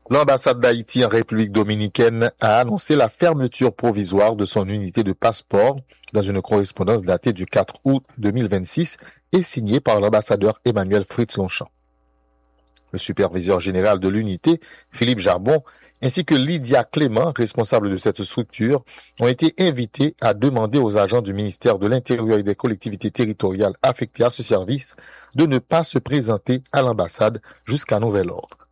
L'ambassade d'Haïti en République dominicaine a annoncé la fermeture provisoire de son unité de passeport dans une correspondance datée du 4 août 2026 et signée par l'ambassadeur Emmanuel Fritz Longchamp. Le superviseur général de l'unité, Philippe Jarbon, ainsi que Lydia Clément, responsable de cette structure, ont été invités à demander aux agents du ministère de l'Intérieur et des collectivités territoriales affectés à ce service de ne pas se présenter à l'ambassade jusqu'à nouvel ordre.